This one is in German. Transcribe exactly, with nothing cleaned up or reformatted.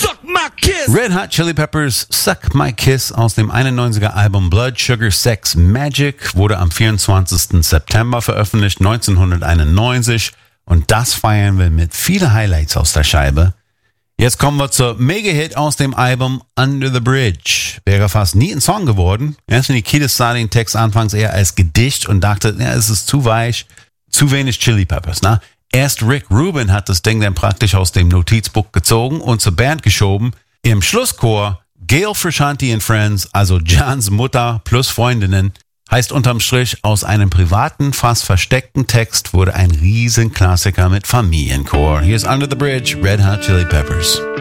Suck my kiss. Red Hot Chili Peppers Suck My Kiss aus dem einundneunziger Album Blood Sugar Sex Magic wurde am vierundzwanzigsten September veröffentlicht, neunzehnhunderteinundneunzig. Und das feiern wir mit vielen Highlights aus der Scheibe. Jetzt kommen wir zur Mega-Hit aus dem Album Under the Bridge. Wäre fast nie ein Song geworden. Anthony Kiedis sah den Text anfangs eher als Gedicht und dachte, ja, es ist zu weich, zu wenig Chili Peppers. Na? Erst Rick Rubin hat das Ding dann praktisch aus dem Notizbuch gezogen und zur Band geschoben. Im Schlusschor Gail Frusciante and Friends, also Jans Mutter plus Freundinnen, heißt unterm Strich, aus einem privaten, fast versteckten Text wurde ein Riesenklassiker mit Familienchor. Hier ist Under the Bridge, Red Hot Chili Peppers.